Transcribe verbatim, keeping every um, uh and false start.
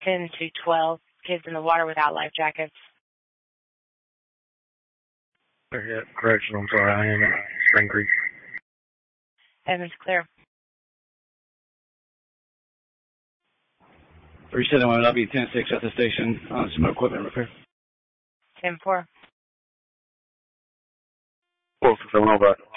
ten to twelve, kids in the water without life jackets. Yeah, correction, I'm sorry, I am at Spring Creek. Evans clear. three seven one, I'll be ten six at the station on some equipment repair. ten four. four six seven, back.